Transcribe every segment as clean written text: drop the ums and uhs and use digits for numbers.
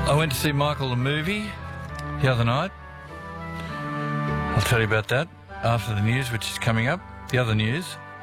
I went to see Michael the movie the other night. I'll tell you about that after the news, which is coming up. The other news.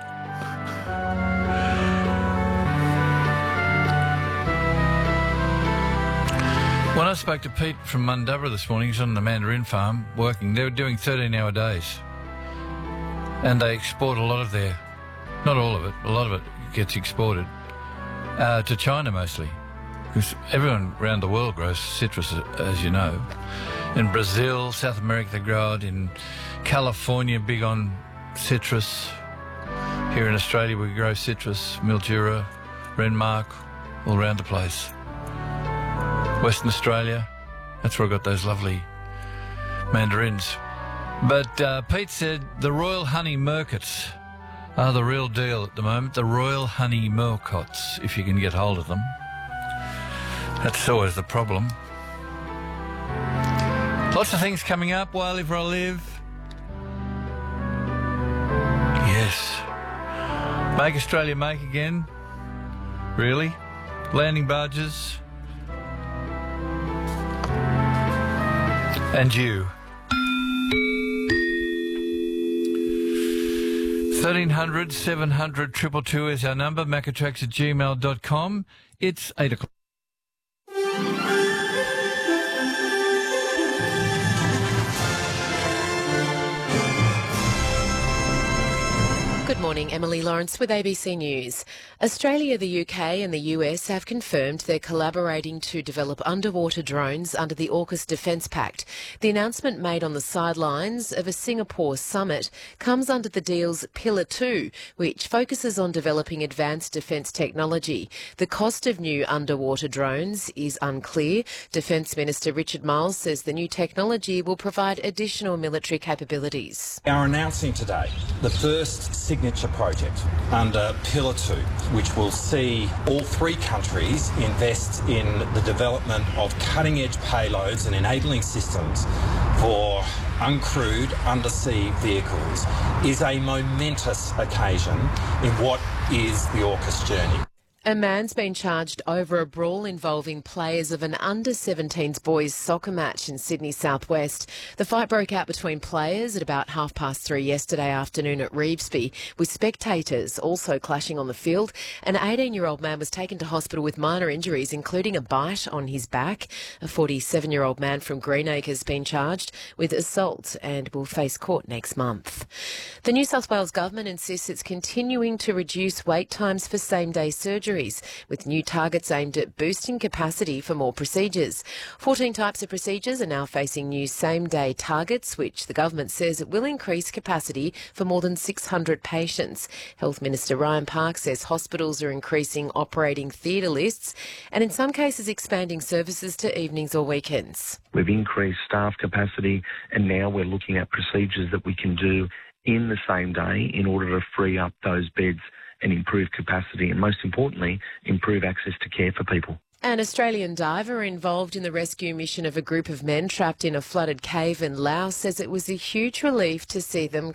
When I spoke to Pete from Mundubbera this morning, he's on the mandarin farm working. They were doing 13-hour days. And they export a lot of their, not all of it, a lot of it gets exported to China mostly. Because everyone around the world grows citrus, as you know. In Brazil, South America, they grow it. In California, big on citrus. Here in Australia, we grow citrus, Mildura, Renmark, all around the place. Western Australia, that's where I got those lovely mandarins. But Pete said the Royal Honey Murcots are the real deal at the moment. The Royal Honey Murcots, if you can get hold of them. That's always the problem. Lots of things coming up. Why Live Where I Live. Yes. Make Australia make again. Really? Landing barges. And you. 1300 700 222 is our number. macatrax@gmail.com. It's 8 o'clock. Good morning, Emily Lawrence with ABC News. Australia, the UK and the US have confirmed they're collaborating to develop underwater drones under the AUKUS Defence Pact. The announcement made on the sidelines of a Singapore summit comes under the deal's Pillar 2, which focuses on developing advanced defence technology. The cost of new underwater drones is unclear. Defence Minister Richard Marles says the new technology will provide additional military capabilities. We are announcing today the first signature project under Pillar 2, which will see all three countries invest in the development of cutting-edge payloads and enabling systems for uncrewed undersea vehicles, is a momentous occasion in what is the AUKUS journey. A man's been charged over a brawl involving players of an under-17s boys soccer match in Sydney southwest. The fight broke out between players at about 3:30 yesterday afternoon at Revesby, with spectators also clashing on the field. An 18-year-old man was taken to hospital with minor injuries, including a bite on his back. A 47-year-old man from Greenacre has been charged with assault and will face court next month. The New South Wales government insists it's continuing to reduce wait times for same-day surgery, with new targets aimed at boosting capacity for more procedures. 14 types of procedures are now facing new same-day targets, which the government says it will increase capacity for more than 600 patients. Health Minister Ryan Park says hospitals are increasing operating theatre lists and in some cases expanding services to evenings or weekends. We've increased staff capacity and now we're looking at procedures that we can do in the same day in order to free up those beds and improve capacity and, most importantly, improve access to care for people. An Australian diver involved in the rescue mission of a group of men trapped in a flooded cave in Laos says it was a huge relief to see them